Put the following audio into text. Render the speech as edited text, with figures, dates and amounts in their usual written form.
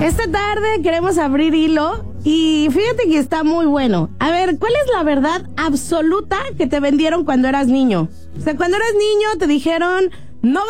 Esta tarde queremos abrir hilo y fíjate que está muy bueno. A ver, ¿cuál es la verdad absoluta que te vendieron cuando eras niño? O sea, cuando eras niño te dijeron,